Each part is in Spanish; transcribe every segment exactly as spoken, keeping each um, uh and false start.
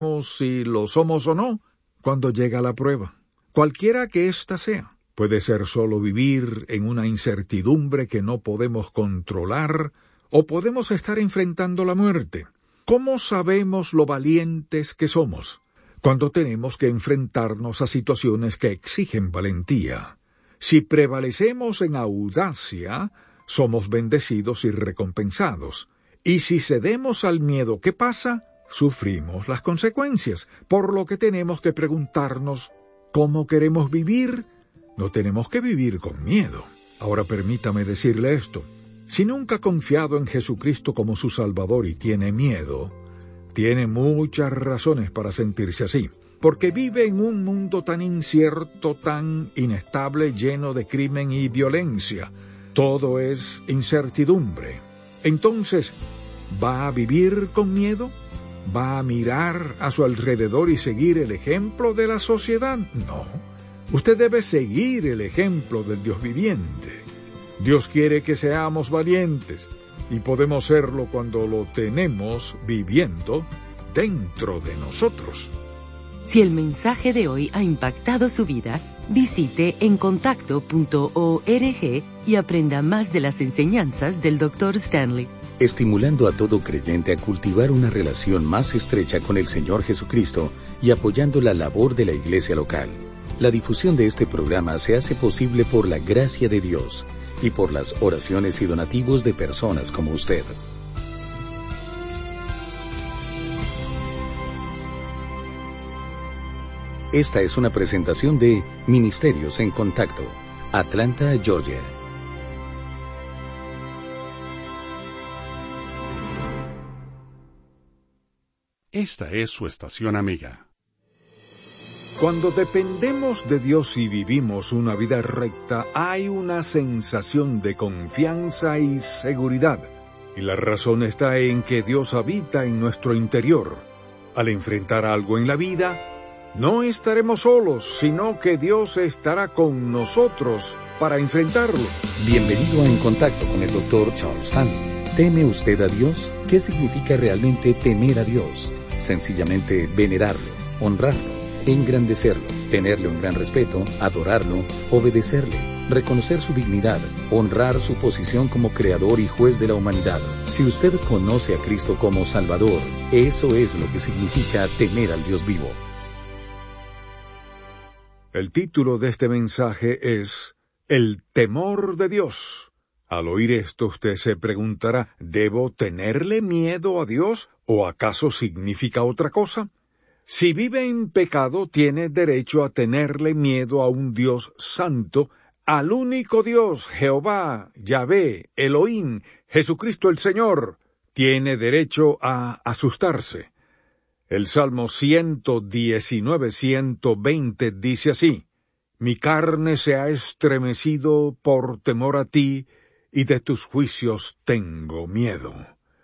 si lo somos o no cuando llega la prueba, cualquiera que ésta sea. Puede ser solo vivir en una incertidumbre que no podemos controlar, o podemos estar enfrentando la muerte. ¿Cómo sabemos lo valientes que somos cuando tenemos que enfrentarnos a situaciones que exigen valentía? Si prevalecemos en audacia, somos bendecidos y recompensados. Y si cedemos al miedo, ¿qué pasa? Sufrimos las consecuencias, por lo que tenemos que preguntarnos, ¿cómo queremos vivir? No tenemos que vivir con miedo. Ahora permítame decirle esto. Si nunca ha confiado en Jesucristo como su Salvador y tiene miedo, tiene muchas razones para sentirse así, porque vive en un mundo tan incierto, tan inestable, lleno de crimen y violencia. Todo es incertidumbre. Entonces, ¿va a vivir con miedo? ¿Va a mirar a su alrededor y seguir el ejemplo de la sociedad? No. Usted debe seguir el ejemplo del Dios viviente. Dios quiere que seamos valientes, y podemos serlo cuando lo tenemos viviendo dentro de nosotros. Si el mensaje de hoy ha impactado su vida, visite encontacto punto org y aprenda más de las enseñanzas del doctor Stanley. Estimulando a todo creyente a cultivar una relación más estrecha con el Señor Jesucristo y apoyando la labor de la iglesia local. La difusión de este programa se hace posible por la gracia de Dios y por las oraciones y donativos de personas como usted. Esta es una presentación de Ministerios en Contacto, Atlanta, Georgia. Esta es su estación amiga. Cuando dependemos de Dios y vivimos una vida recta, hay una sensación de confianza y seguridad. Y la razón está en que Dios habita en nuestro interior. Al enfrentar algo en la vida, no estaremos solos, sino que Dios estará con nosotros para enfrentarlo. Bienvenido a En Contacto con el doctor Charles Stanley. ¿Teme usted a Dios? ¿Qué significa realmente temer a Dios? Sencillamente venerarlo, honrarlo, engrandecerlo, tenerle un gran respeto, adorarlo, obedecerle, reconocer su dignidad, honrar su posición como creador y juez de la humanidad. Si usted conoce a Cristo como Salvador, eso es lo que significa temer al Dios vivo. El título de este mensaje es El temor de Dios. Al oír esto, usted se preguntará, ¿debo tenerle miedo a Dios o acaso significa otra cosa? Si vive en pecado, tiene derecho a tenerle miedo a un Dios santo, al único Dios, Jehová, Yahvé, Elohim, Jesucristo el Señor. Tiene derecho a asustarse. El Salmo ciento diecinueve, ciento veinte dice así, Mi carne se ha estremecido por temor a ti, y de tus juicios tengo miedo.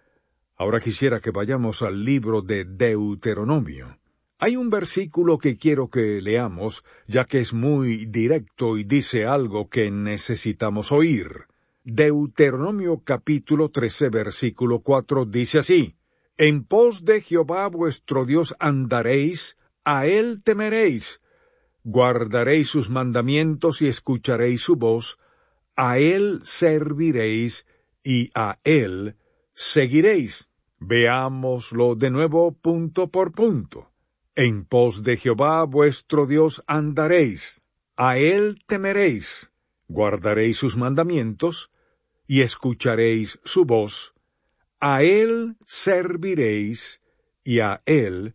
Ahora quisiera que vayamos al libro de Deuteronomio. Hay un versículo que quiero que leamos, ya que es muy directo y dice algo que necesitamos oír. Deuteronomio capítulo trece, versículo cuatro dice así, En pos de Jehová vuestro Dios andaréis, a él temeréis, guardaréis sus mandamientos y escucharéis su voz, a él serviréis y a él seguiréis. Veámoslo de nuevo punto por punto. En pos de Jehová vuestro Dios andaréis, a él temeréis, guardaréis sus mandamientos y escucharéis su voz, a él serviréis y a él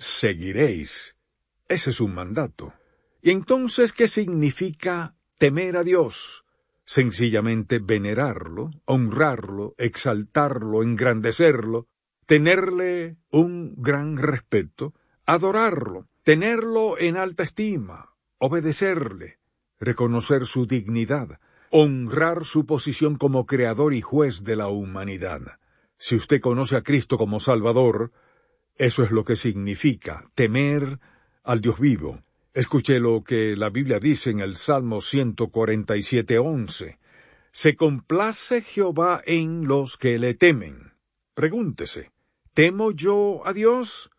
seguiréis. Ese es un mandato. ¿Y entonces qué significa temer a Dios? Sencillamente venerarlo, honrarlo, exaltarlo, engrandecerlo, tenerle un gran respeto, adorarlo, tenerlo en alta estima, obedecerle, reconocer su dignidad, honrar su posición como creador y juez de la humanidad. Si usted conoce a Cristo como Salvador, eso es lo que significa temer al Dios vivo. Escuche lo que la Biblia dice en el Salmo ciento cuarenta y siete, once. Se complace Jehová en los que le temen. Pregúntese, ¿temo yo a Dios?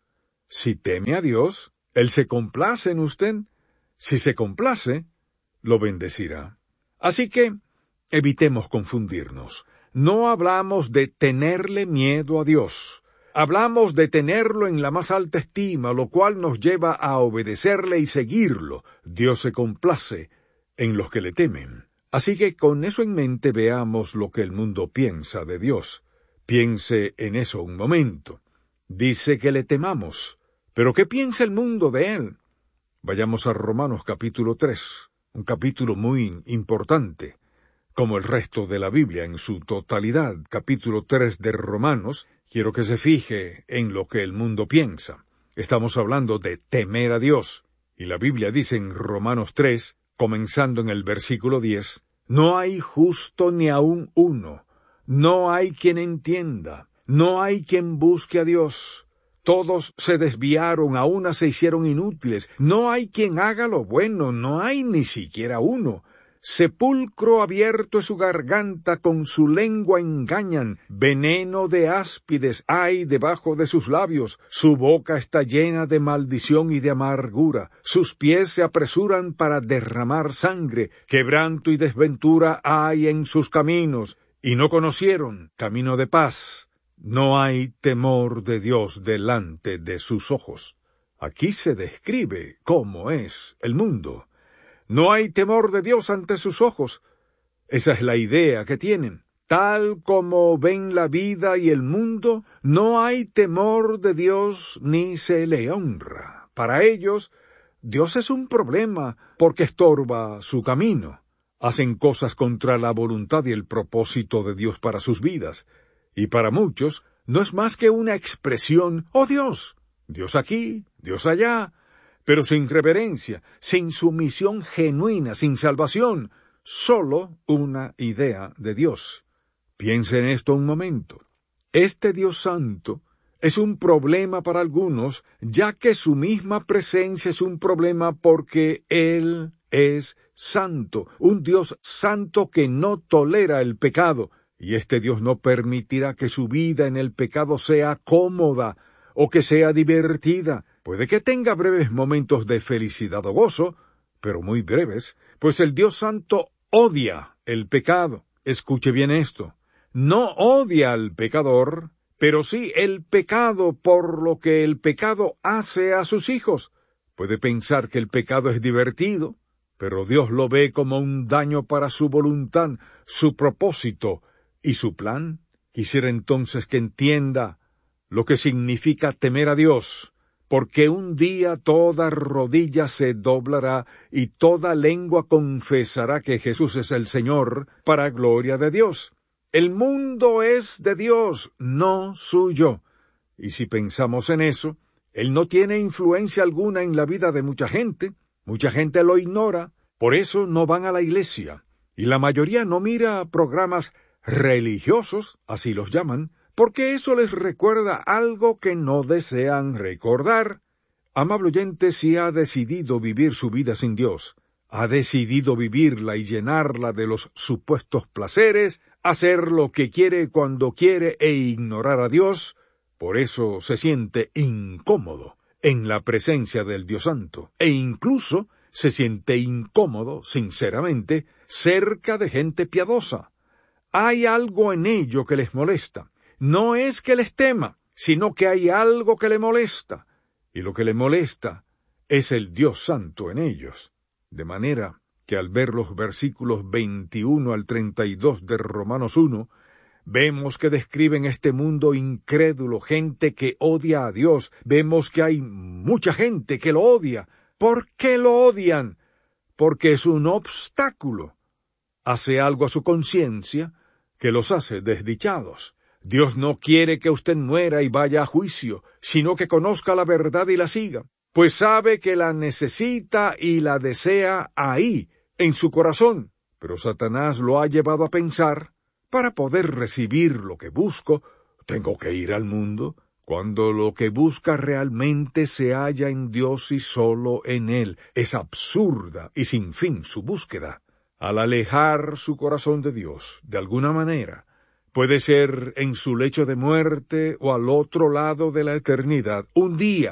Si teme a Dios, Él se complace en usted. Si se complace, lo bendecirá. Así que, evitemos confundirnos. No hablamos de tenerle miedo a Dios. Hablamos de tenerlo en la más alta estima, lo cual nos lleva a obedecerle y seguirlo. Dios se complace en los que le temen. Así que con eso en mente veamos lo que el mundo piensa de Dios. Piense en eso un momento. Dice que le temamos. ¿Pero qué piensa el mundo de Él? Vayamos a Romanos capítulo tres, un capítulo muy importante, como el resto de la Biblia en su totalidad. Capítulo tres de Romanos, quiero que se fije en lo que el mundo piensa. Estamos hablando de temer a Dios, y la Biblia dice en Romanos tres, comenzando en el versículo diez, no hay justo ni aun uno, no hay quien entienda, no hay quien busque a Dios. Todos se desviaron, a una se hicieron inútiles. No hay quien haga lo bueno, no hay ni siquiera uno. Sepulcro abierto es su garganta, con su lengua engañan. Veneno de áspides hay debajo de sus labios. Su boca está llena de maldición y de amargura. Sus pies se apresuran para derramar sangre. Quebranto y desventura hay en sus caminos, y no conocieron camino de paz. No hay temor de Dios delante de sus ojos. Aquí se describe cómo es el mundo. No hay temor de Dios ante sus ojos. Esa es la idea que tienen. Tal como ven la vida y el mundo, no hay temor de Dios ni se le honra. Para ellos, Dios es un problema porque estorba su camino. Hacen cosas contra la voluntad y el propósito de Dios para sus vidas. Y para muchos no es más que una expresión, ¡oh Dios! Dios aquí, Dios allá, pero sin reverencia, sin sumisión genuina, sin salvación, solo una idea de Dios. Piense en esto un momento. Este Dios Santo es un problema para algunos, ya que su misma presencia es un problema porque Él es santo, un Dios santo que no tolera el pecado. Y este Dios no permitirá que su vida en el pecado sea cómoda o que sea divertida. Puede que tenga breves momentos de felicidad o gozo, pero muy breves, pues el Dios Santo odia el pecado. Escuche bien esto. No odia al pecador, pero sí el pecado por lo que el pecado hace a sus hijos. Puede pensar que el pecado es divertido, pero Dios lo ve como un daño para su voluntad, su propósito, ¿y su plan? Quisiera entonces que entienda lo que significa temer a Dios, porque un día toda rodilla se doblará y toda lengua confesará que Jesús es el Señor, para gloria de Dios. El mundo es de Dios, no suyo. Y si pensamos en eso, Él no tiene influencia alguna en la vida de mucha gente. Mucha gente lo ignora, por eso no van a la iglesia. Y la mayoría no mira programas religiosos, así los llaman, porque eso les recuerda algo que no desean recordar. Amable oyente, si ha decidido vivir su vida sin Dios, ha decidido vivirla y llenarla de los supuestos placeres, hacer lo que quiere cuando quiere e ignorar a Dios, por eso se siente incómodo en la presencia del Dios Santo, e incluso se siente incómodo, sinceramente, cerca de gente piadosa. Hay algo en ello que les molesta. No es que les tema, sino que hay algo que le molesta. Y lo que le molesta es el Dios Santo en ellos. De manera que al ver los versículos veintiuno al treinta y dos de Romanos uno, vemos que describen este mundo incrédulo, gente que odia a Dios. Vemos que hay mucha gente que lo odia. ¿Por qué lo odian? Porque es un obstáculo. Hace algo a su conciencia que los hace desdichados. Dios no quiere que usted muera y vaya a juicio, sino que conozca la verdad y la siga, pues sabe que la necesita y la desea ahí, en su corazón. Pero Satanás lo ha llevado a pensar, para poder recibir lo que busco, tengo que ir al mundo, cuando lo que busca realmente se halla en Dios y solo en Él. Es absurda y sin fin su búsqueda. Al alejar su corazón de Dios, de alguna manera, puede ser en su lecho de muerte o al otro lado de la eternidad, un día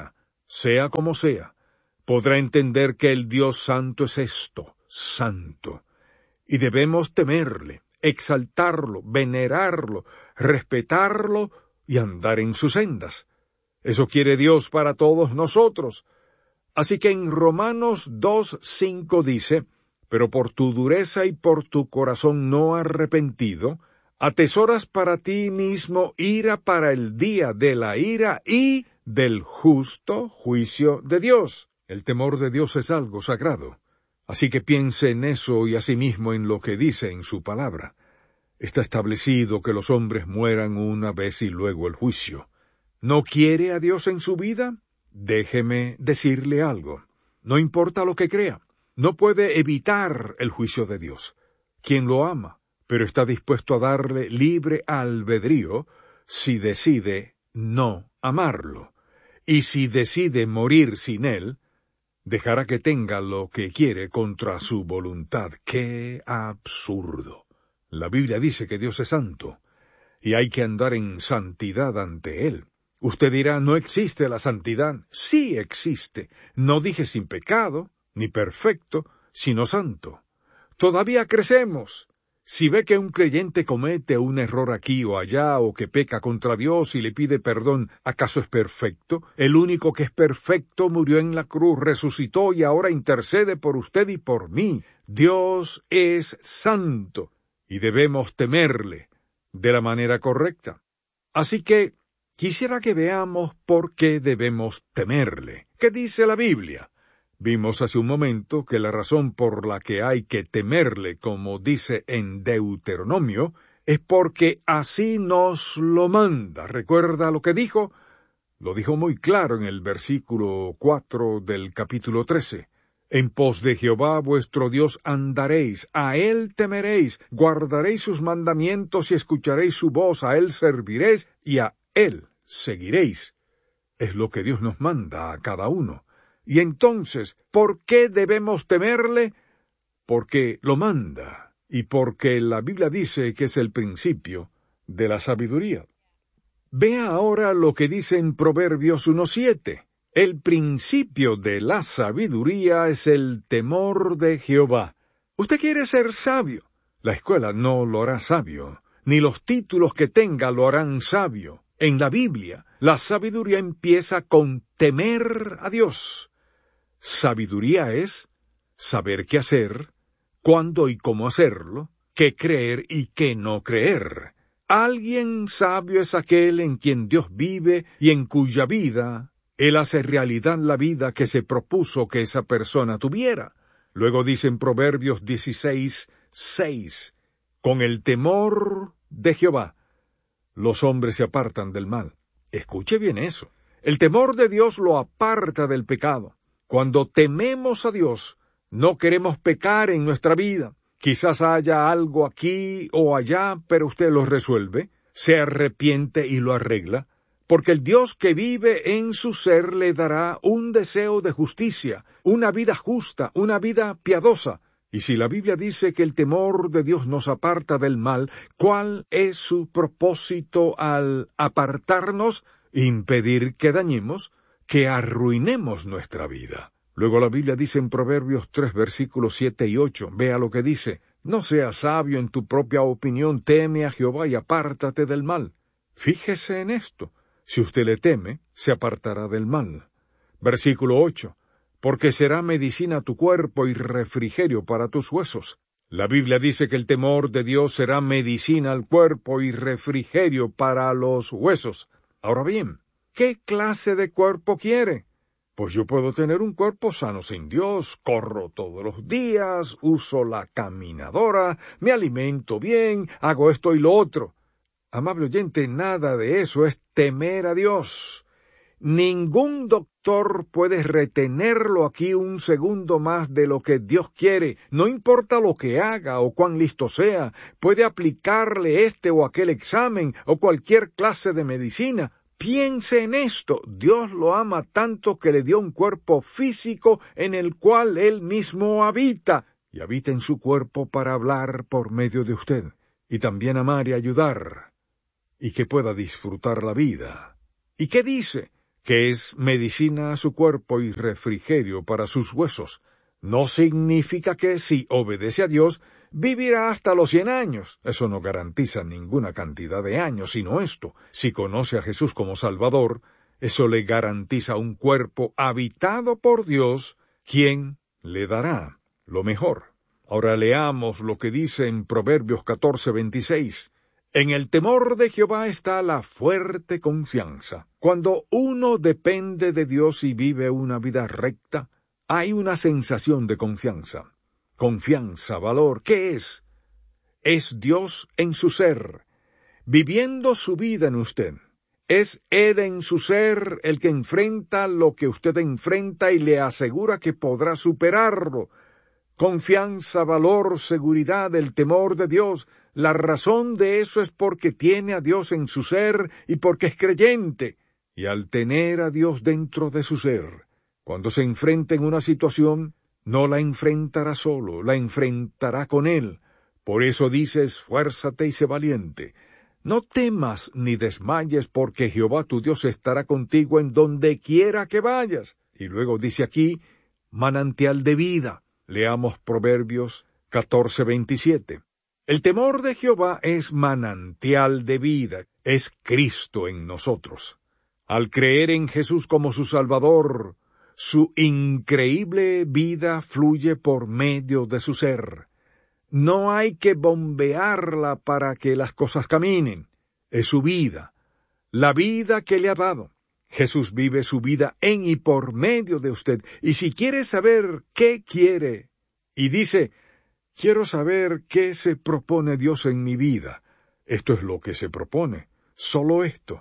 sea como sea, podrá entender que el Dios santo es esto, santo, y debemos temerle, exaltarlo, venerarlo, respetarlo y andar en sus sendas. Eso quiere Dios para todos nosotros. Así que en Romanos dos cinco dice, pero por tu dureza y por tu corazón no arrepentido, atesoras para ti mismo ira para el día de la ira y del justo juicio de Dios. El temor de Dios es algo sagrado. Así que piense en eso y asimismo en lo que dice en su palabra. Está establecido que los hombres mueran una vez y luego el juicio. ¿No quiere a Dios en su vida? Déjeme decirle algo. No importa lo que crea, no puede evitar el juicio de Dios. Quien lo ama, pero está dispuesto a darle libre albedrío si decide no amarlo. Y si decide morir sin él, dejará que tenga lo que quiere contra su voluntad. ¡Qué absurdo! La Biblia dice que Dios es santo, y hay que andar en santidad ante Él. Usted dirá, ¿no existe la santidad? Sí existe. No dije sin pecado, ni perfecto, sino santo. Todavía crecemos. Si ve que un creyente comete un error aquí o allá, o que peca contra Dios y le pide perdón, ¿acaso es perfecto? El único que es perfecto murió en la cruz, resucitó y ahora intercede por usted y por mí. Dios es santo, y debemos temerle de la manera correcta. Así que quisiera que veamos por qué debemos temerle. ¿Qué dice la Biblia? Vimos hace un momento que la razón por la que hay que temerle, como dice en Deuteronomio, es porque así nos lo manda. ¿Recuerda lo que dijo? Lo dijo muy claro en el versículo cuatro del capítulo trece. En pos de Jehová vuestro Dios andaréis, a Él temeréis, guardaréis sus mandamientos y escucharéis su voz, a Él serviréis y a Él seguiréis. Es lo que Dios nos manda a cada uno. Y entonces, ¿por qué debemos temerle? Porque lo manda, y porque la Biblia dice que es el principio de la sabiduría. Vea ahora lo que dice en Proverbios uno siete. El principio de la sabiduría es el temor de Jehová. ¿Usted quiere ser sabio? La escuela no lo hará sabio, ni los títulos que tenga lo harán sabio. En la Biblia, la sabiduría empieza con temer a Dios. Sabiduría es saber qué hacer, cuándo y cómo hacerlo, qué creer y qué no creer. Alguien sabio es aquel en quien Dios vive y en cuya vida Él hace realidad la vida que se propuso que esa persona tuviera. Luego dice en Proverbios dieciséis seis, con el temor de Jehová, los hombres se apartan del mal. Escuche bien eso. El temor de Dios lo aparta del pecado. Cuando tememos a Dios, no queremos pecar en nuestra vida. Quizás haya algo aquí o allá, pero usted lo resuelve, se arrepiente y lo arregla, porque el Dios que vive en su ser le dará un deseo de justicia, una vida justa, una vida piadosa. Y si la Biblia dice que el temor de Dios nos aparta del mal, ¿cuál es su propósito al apartarnos? Impedir que dañemos, que arruinemos nuestra vida. Luego la Biblia dice en Proverbios tres, versículos siete y ocho, vea lo que dice, no seas sabio en tu propia opinión, teme a Jehová y apártate del mal. Fíjese en esto, si usted le teme, se apartará del mal. Versículo ocho, porque será medicina a tu cuerpo y refrigerio para tus huesos. La Biblia dice que el temor de Dios será medicina al cuerpo y refrigerio para los huesos. Ahora bien, ¿qué clase de cuerpo quiere? Pues yo puedo tener un cuerpo sano sin Dios, corro todos los días, uso la caminadora, me alimento bien, hago esto y lo otro. Amable oyente, nada de eso es temer a Dios. Ningún doctor puede retenerlo aquí un segundo más de lo que Dios quiere. No importa lo que haga o cuán listo sea, puede aplicarle este o aquel examen o cualquier clase de medicina. Piense en esto, Dios lo ama tanto que le dio un cuerpo físico en el cual Él mismo habita, y habita en su cuerpo para hablar por medio de usted, y también amar y ayudar, y que pueda disfrutar la vida. ¿Y qué dice? que es medicina a su cuerpo y refrigerio para sus huesos, no significa que si obedece a Dios, vivirá hasta los cien años. Eso no garantiza ninguna cantidad de años, sino esto. Si conoce a Jesús como Salvador, eso le garantiza un cuerpo habitado por Dios, quien le dará lo mejor. Ahora leamos lo que dice en Proverbios catorce veintiséis. En el temor de Jehová está la fuerte confianza. Cuando uno depende de Dios y vive una vida recta, hay una sensación de confianza. Confianza, valor, ¿qué es? Es Dios en su ser, viviendo su vida en usted. Es Él en su ser el que enfrenta lo que usted enfrenta y le asegura que podrá superarlo. Confianza, valor, seguridad, el temor de Dios. La razón de eso es porque tiene a Dios en su ser y porque es creyente. Y al tener a Dios dentro de su ser, cuando se enfrenta en una situación, no la enfrentará solo, la enfrentará con Él. Por eso dice, esfuérzate y sé valiente. No temas ni desmayes, porque Jehová tu Dios estará contigo en donde quiera que vayas. Y luego dice aquí, manantial de vida. Leamos Proverbios catorce veintisiete. El temor de Jehová es manantial de vida, es Cristo en nosotros. Al creer en Jesús como su Salvador, su increíble vida fluye por medio de su ser. No hay que bombearla para que las cosas caminen. Es su vida, la vida que le ha dado. Jesús vive su vida en y por medio de usted. Y si quiere saber qué quiere, y dice, quiero saber qué se propone Dios en mi vida, esto es lo que se propone, solo esto: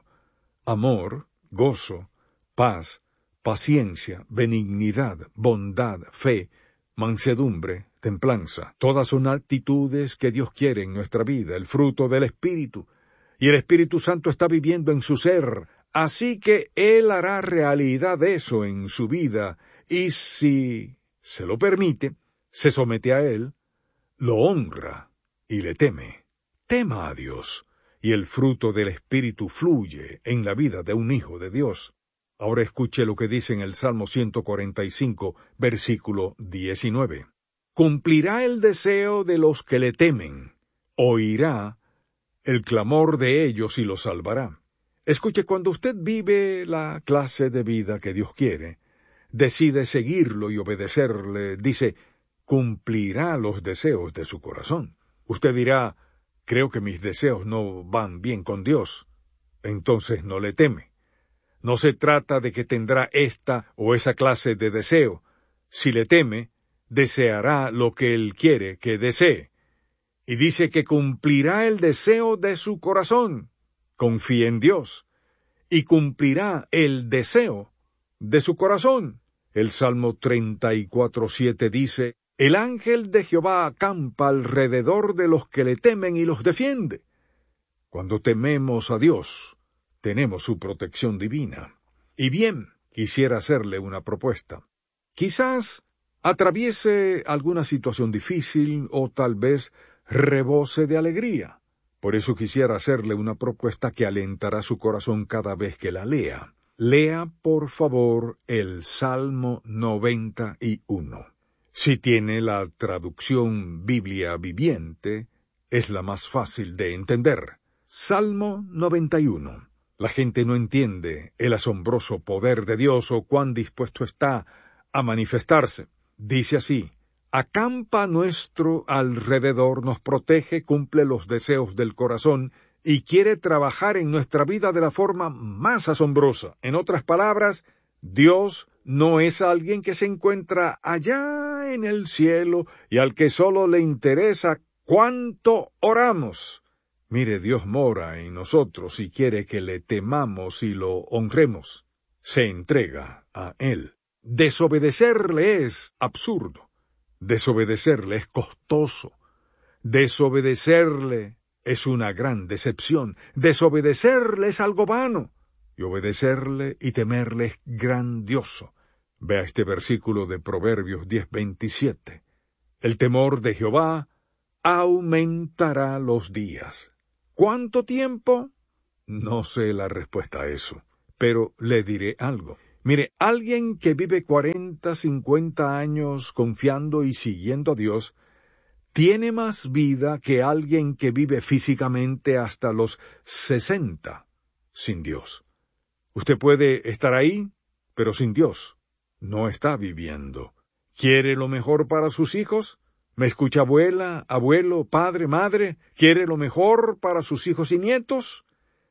amor, gozo, paz, paciencia, benignidad, bondad, fe, mansedumbre, templanza. Todas son actitudes que Dios quiere en nuestra vida, el fruto del Espíritu. Y el Espíritu Santo está viviendo en su ser, así que Él hará realidad eso en su vida, y si se lo permite, se somete a Él, lo honra y le teme. Tema a Dios, y el fruto del Espíritu fluye en la vida de un hijo de Dios. Ahora escuche lo que dice en el Salmo ciento cuarenta y cinco, versículo diecinueve. Cumplirá el deseo de los que le temen, oirá el clamor de ellos y los salvará. Escuche, cuando usted vive la clase de vida que Dios quiere, decide seguirlo y obedecerle, dice, cumplirá los deseos de su corazón. Usted dirá, creo que mis deseos no van bien con Dios. Entonces no le teme. No se trata de que tendrá esta o esa clase de deseo. Si le teme, deseará lo que Él quiere que desee. Y dice que cumplirá el deseo de su corazón. Confíe en Dios, y cumplirá el deseo de su corazón. El Salmo treinta y cuatro, siete dice, el ángel de Jehová acampa alrededor de los que le temen y los defiende. Cuando tememos a Dios, tenemos su protección divina. Y bien, quisiera hacerle una propuesta. Quizás atraviese alguna situación difícil o tal vez rebose de alegría. Por eso quisiera hacerle una propuesta que alentará su corazón cada vez que la lea. Lea, por favor, el Salmo noventa y uno. Si tiene la traducción Biblia viviente, es la más fácil de entender. Salmo noventa y uno. La gente no entiende el asombroso poder de Dios o cuán dispuesto está a manifestarse. Dice así, acampa a nuestro alrededor, nos protege, cumple los deseos del corazón y quiere trabajar en nuestra vida de la forma más asombrosa. En otras palabras, Dios no es alguien que se encuentra allá en el cielo y al que solo le interesa cuánto oramos. Mire, Dios mora en nosotros y quiere que le temamos y lo honremos. Se entrega a Él. Desobedecerle es absurdo. Desobedecerle es costoso. Desobedecerle es una gran decepción. Desobedecerle es algo vano. Y obedecerle y temerle es grandioso. Vea este versículo de Proverbios diez veintisiete. El temor de Jehová aumentará los días. ¿Cuánto tiempo? No sé la respuesta a eso. pero le diré algo. Mire, alguien que vive cuarenta, cincuenta años confiando y siguiendo a Dios, tiene más vida que alguien que vive físicamente hasta los sesenta sin Dios. Usted puede estar ahí, pero sin Dios no está viviendo. ¿Quiere lo mejor para sus hijos? ¿Me escucha abuela, abuelo, padre, madre? ¿Quiere lo mejor para sus hijos y nietos?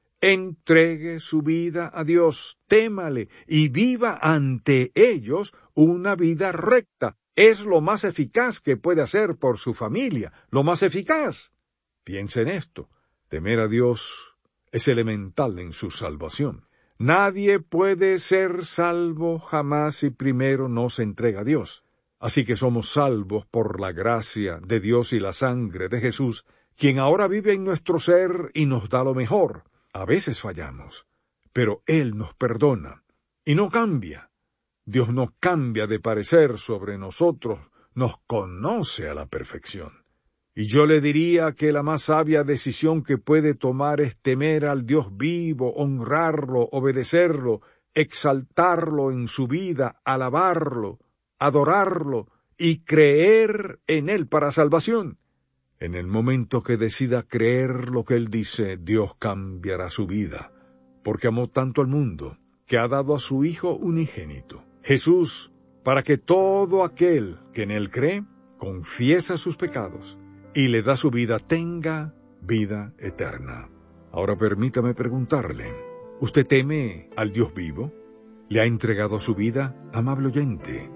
Entregue su vida a Dios, témale y viva ante ellos una vida recta. Es lo más eficaz que puede hacer por su familia, lo más eficaz. Piense en esto. Temer a Dios es elemental en su salvación. Nadie puede ser salvo jamás si primero no se entrega a Dios. Así que somos salvos por la gracia de Dios y la sangre de Jesús, quien ahora vive en nuestro ser y nos da lo mejor. A veces fallamos, pero Él nos perdona y no cambia. Dios no cambia de parecer sobre nosotros, nos conoce a la perfección. Y yo le diría que la más sabia decisión que puede tomar es temer al Dios vivo, honrarlo, obedecerlo, exaltarlo en su vida, alabarlo, adorarlo y creer en Él para salvación. En el momento que decida creer lo que Él dice, Dios cambiará su vida, porque amó tanto al mundo, que ha dado a su Hijo unigénito, Jesús, para que todo aquel que en Él cree, confiesa sus pecados y le da su vida, tenga vida eterna. Ahora permítame preguntarle, ¿usted teme al Dios vivo? ¿Le ha entregado su vida, amable oyente?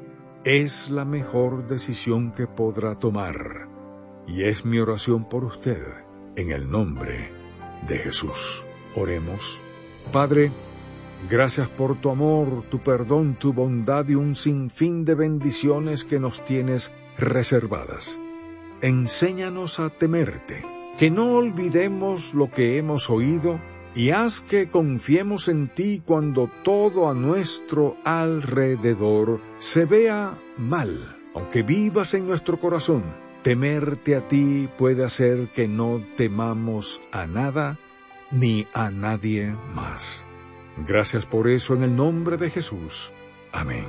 Es la mejor decisión que podrá tomar, y es mi oración por usted, en el nombre de Jesús. Oremos. Padre, gracias por tu amor, tu perdón, tu bondad y un sinfín de bendiciones que nos tienes reservadas. Enséñanos a temerte, que no olvidemos lo que hemos oído, y haz que confiemos en ti cuando todo a nuestro alrededor se vea mal. Aunque vivas en nuestro corazón, temerte a ti puede hacer que no temamos a nada ni a nadie más. Gracias por eso en el nombre de Jesús. Amén.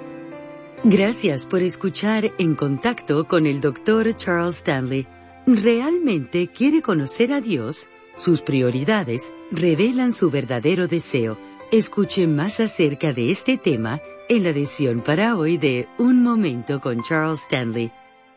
Gracias por escuchar En Contacto con el doctor Charles Stanley. ¿Realmente quiere conocer a Dios? Sus prioridades revelan su verdadero deseo. Escuche más acerca de este tema en la edición para hoy de Un Momento con Charles Stanley.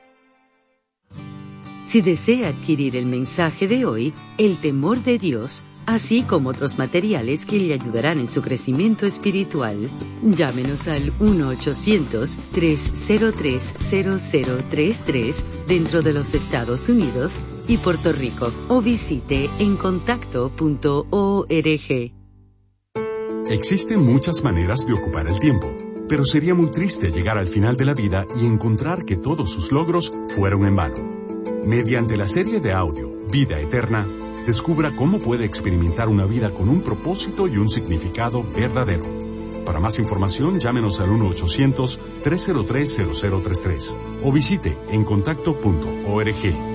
Si desea adquirir el mensaje de hoy, El temor de Dios, así como otros materiales que le ayudarán en su crecimiento espiritual, llámenos al uno ochocientos, tres cero tres, cero cero tres tres dentro de los Estados Unidos y Puerto Rico, o visite en contacto punto org. Existen muchas maneras de ocupar el tiempo, pero sería muy triste llegar al final de la vida y encontrar que todos sus logros fueron en vano. Mediante la serie de audio Vida Eterna, descubra cómo puede experimentar una vida con un propósito y un significado verdadero. Para más información, llámenos al uno ochocientos, tres cero tres, cero cero tres tres o visite en contacto punto org.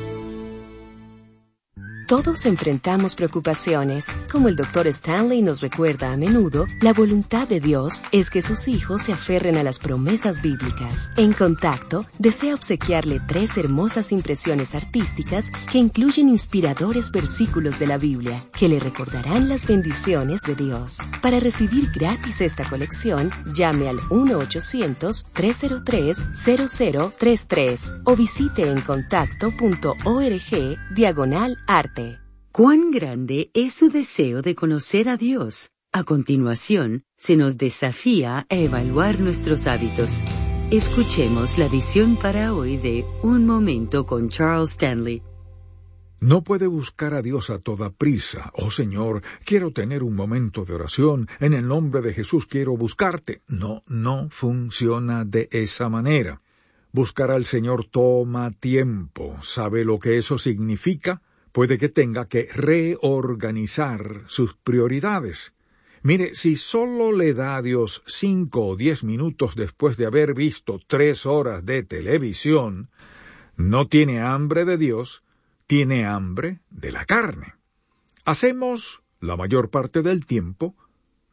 Todos enfrentamos preocupaciones. Como el doctor Stanley nos recuerda a menudo, la voluntad de Dios es que sus hijos se aferren a las promesas bíblicas. En Contacto, desea obsequiarle tres hermosas impresiones artísticas que incluyen inspiradores versículos de la Biblia, que le recordarán las bendiciones de Dios. Para recibir gratis esta colección, llame al uno ochocientos, tres cero tres, cero cero tres tres o visite en contacto punto org diagonal arte. ¿Cuán grande es su deseo de conocer a Dios? A continuación, se nos desafía a evaluar nuestros hábitos. Escuchemos la edición para hoy de Un Momento con Charles Stanley. No puede buscar a Dios a toda prisa. Oh Señor, quiero tener un momento de oración. En el nombre de Jesús quiero buscarte. No, no funciona de esa manera. Buscar al Señor toma tiempo. ¿Sabe lo que eso significa? Puede que tenga que reorganizar sus prioridades. Mire, si solo le da a Dios cinco o diez minutos después de haber visto tres horas de televisión, no tiene hambre de Dios, tiene hambre de la carne. Hacemos, la mayor parte del tiempo,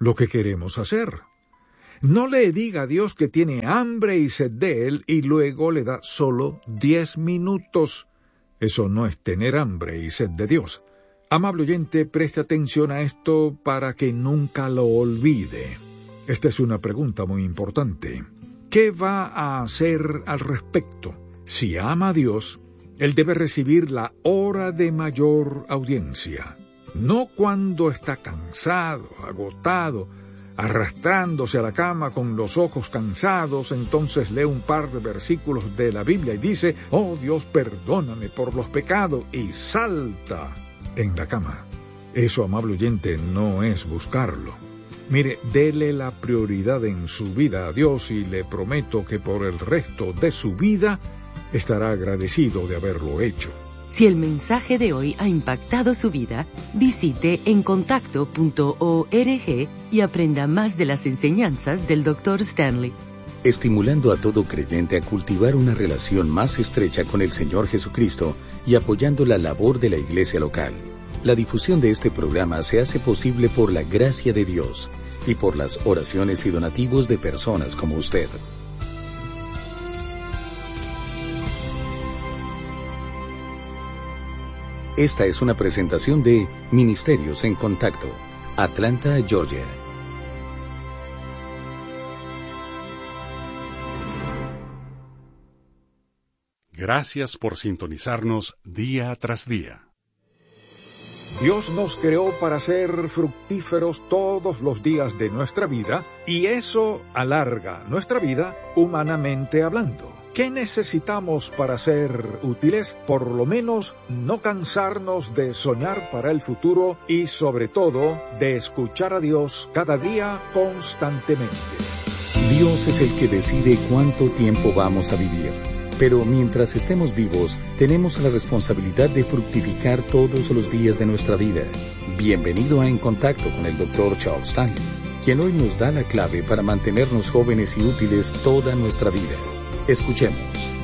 lo que queremos hacer. No le diga a Dios que tiene hambre y sed de Él y luego le da solo diez minutos. Eso no es tener hambre y sed de Dios. Amable oyente, preste atención a esto para que nunca lo olvide. Esta es una pregunta muy importante. ¿Qué va a hacer al respecto? Si ama a Dios, Él debe recibir la hora de mayor audiencia. No cuando está cansado, agotado, arrastrándose a la cama con los ojos cansados, entonces lee un par de versículos de la Biblia y dice, «Oh Dios, perdóname por los pecados», y salta en la cama. Eso, amable oyente, no es buscarlo. Mire, dele la prioridad en su vida a Dios y le prometo que por el resto de su vida estará agradecido de haberlo hecho. Si el mensaje de hoy ha impactado su vida, visite encontacto punto org y aprenda más de las enseñanzas del doctor Stanley. Estimulando a todo creyente a cultivar una relación más estrecha con el Señor Jesucristo y apoyando la labor de la iglesia local. La difusión de este programa se hace posible por la gracia de Dios y por las oraciones y donativos de personas como usted. Esta es una presentación de Ministerios en Contacto, Atlanta, Georgia. Gracias por sintonizarnos día tras día. Dios nos creó para ser fructíferos todos los días de nuestra vida, y eso alarga nuestra vida humanamente hablando. ¿Qué necesitamos para ser útiles? Por lo menos no cansarnos de soñar para el futuro y, sobre todo, de escuchar a Dios cada día constantemente. Dios es el que decide cuánto tiempo vamos a vivir. Pero mientras estemos vivos, tenemos la responsabilidad de fructificar todos los días de nuestra vida. Bienvenido a En Contacto con el doctor Charles Stanley, quien hoy nos da la clave para mantenernos jóvenes y útiles toda nuestra vida. Escuchemos.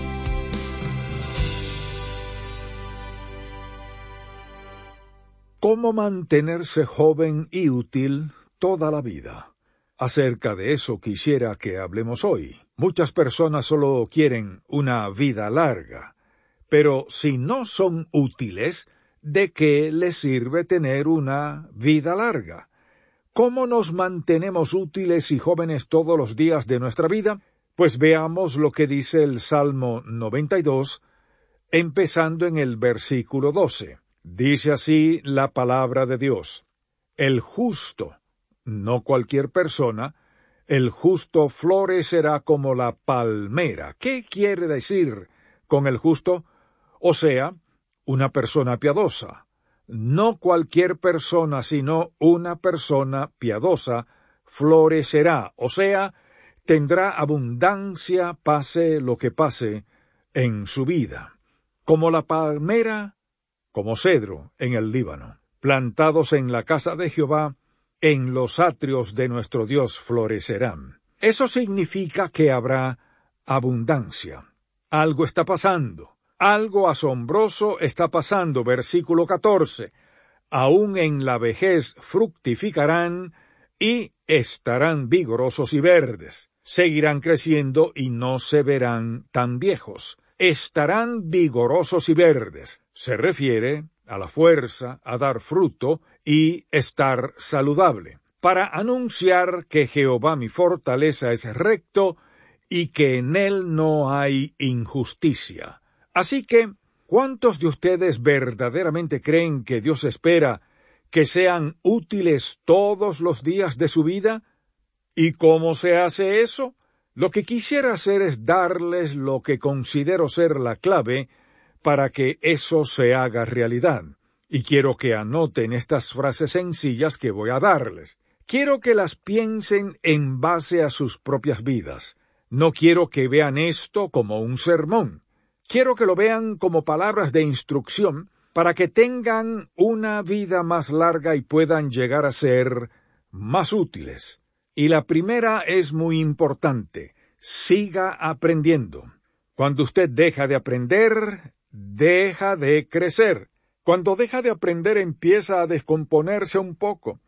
¿Cómo mantenerse joven y útil toda la vida? Acerca de eso quisiera que hablemos hoy. Muchas personas solo quieren una vida larga, pero si no son útiles, ¿de qué les sirve tener una vida larga? ¿Cómo nos mantenemos útiles y jóvenes todos los días de nuestra vida? Pues veamos lo que dice el Salmo noventa y dos, empezando en el versículo doce. Dice así la palabra de Dios: El justo, no cualquier persona, el justo florecerá como la palmera. ¿Qué quiere decir con el justo? O sea, una persona piadosa. No cualquier persona, sino una persona piadosa florecerá, o sea, tendrá abundancia pase lo que pase en su vida. Como la palmera, como cedro en el Líbano, plantados en la casa de Jehová, en los atrios de nuestro Dios florecerán. Eso significa que habrá abundancia. Algo está pasando. Algo asombroso está pasando. Versículo catorce. Aún en la vejez fructificarán y estarán vigorosos y verdes. Seguirán creciendo y no se verán tan viejos. Estarán vigorosos y verdes. Se refiere a la fuerza, a dar fruto y estar saludable, para anunciar que Jehová mi fortaleza es recto y que en él no hay injusticia. Así que, ¿cuántos de ustedes verdaderamente creen que Dios espera que sean útiles todos los días de su vida? ¿Y cómo se hace eso? Lo que quisiera hacer es darles lo que considero ser la clave para que eso se haga realidad. Y quiero que anoten estas frases sencillas que voy a darles. Quiero que las piensen en base a sus propias vidas. No quiero que vean esto como un sermón. Quiero que lo vean como palabras de instrucción para que tengan una vida más larga y puedan llegar a ser más útiles. Y la primera es muy importante. Siga aprendiendo. Cuando usted deja de aprender, deja de crecer. Cuando deja de aprender, empieza a descomponerse un poco.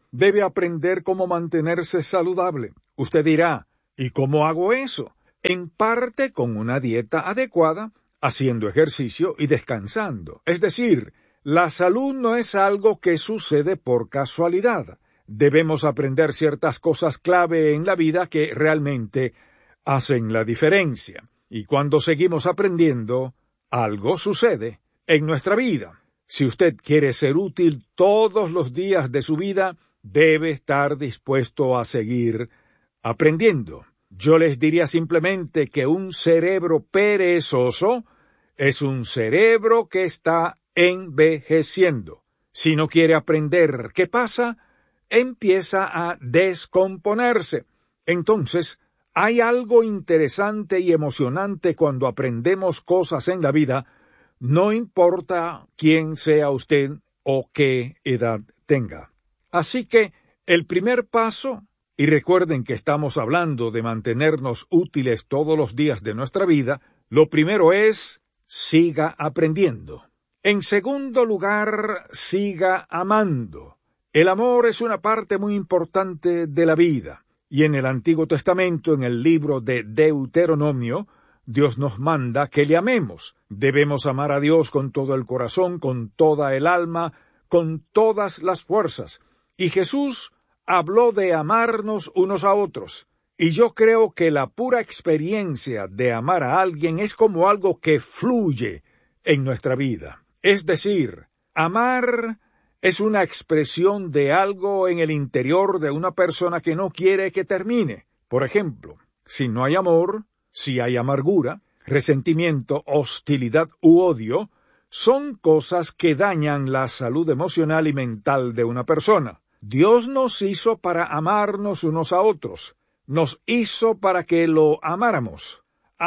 Debe aprender cómo mantenerse saludable. Usted dirá, ¿y cómo hago eso? En parte con una dieta adecuada, haciendo ejercicio y descansando. Es decir, la salud no es algo que sucede por casualidad. Debemos aprender ciertas cosas clave en la vida que realmente hacen la diferencia. Y cuando seguimos aprendiendo, algo sucede en nuestra vida. Si usted quiere ser útil todos los días de su vida, debe estar dispuesto a seguir aprendiendo. Yo les diría simplemente que un cerebro perezoso es un cerebro que está envejeciendo. Si no quiere aprender qué pasa, empieza a descomponerse. Entonces, hay algo interesante y emocionante cuando aprendemos cosas en la vida, no importa quién sea usted o qué edad tenga. Así que, el primer paso, y recuerden que estamos hablando de mantenernos útiles todos los días de nuestra vida, lo primero es, siga aprendiendo. En segundo lugar, siga amando. El amor es una parte muy importante de la vida, y en el Antiguo Testamento, en el libro de Deuteronomio, Dios nos manda que le amemos. Debemos amar a Dios con todo el corazón, con toda el alma, con todas las fuerzas. Y Jesús habló de amarnos unos a otros. Y yo creo que la pura experiencia de amar a alguien es como algo que fluye en nuestra vida. Es decir, amar es una expresión de algo en el interior de una persona que no quiere que termine. Por ejemplo, si no hay amor, si hay amargura, resentimiento, hostilidad u odio, son cosas que dañan la salud emocional y mental de una persona. Dios nos hizo para amarnos unos a otros. Nos hizo para que lo amáramos.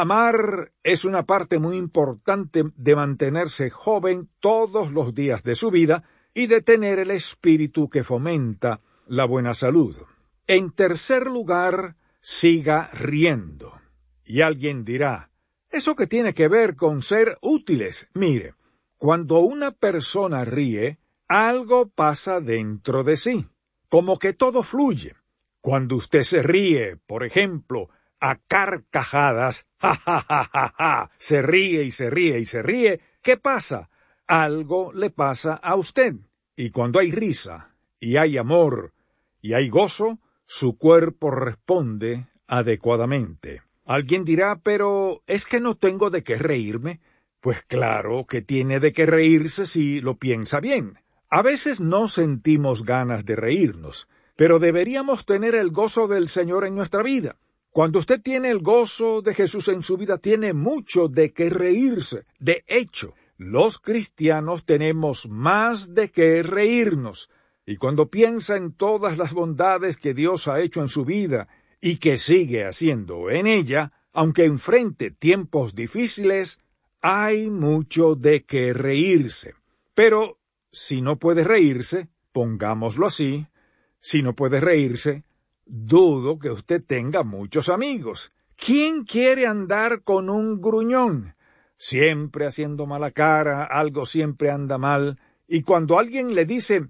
Amar es una parte muy importante de mantenerse joven todos los días de su vida y de tener el espíritu que fomenta la buena salud. En tercer lugar, siga riendo. Y alguien dirá, ¿eso qué tiene que ver con ser útiles? Mire, cuando una persona ríe, algo pasa dentro de sí, como que todo fluye. Cuando usted se ríe, por ejemplo, a carcajadas, ja, ja, ja, ja, ja, se ríe y se ríe y se ríe, ¿qué pasa? Algo le pasa a usted. Y cuando hay risa, y hay amor, y hay gozo, su cuerpo responde adecuadamente. Alguien dirá, pero ¿es que no tengo de qué reírme? Pues claro que tiene de qué reírse si lo piensa bien. A veces no sentimos ganas de reírnos, pero deberíamos tener el gozo del Señor en nuestra vida. Cuando usted tiene el gozo de Jesús en su vida, tiene mucho de qué reírse. De hecho, los cristianos tenemos más de qué reírnos. Y cuando piensa en todas las bondades que Dios ha hecho en su vida y que sigue haciendo en ella, aunque enfrente tiempos difíciles, hay mucho de qué reírse. Pero si no puede reírse, pongámoslo así, si no puede reírse, dudo que usted tenga muchos amigos. ¿Quién quiere andar con un gruñón? Siempre haciendo mala cara, algo siempre anda mal, y cuando alguien le dice,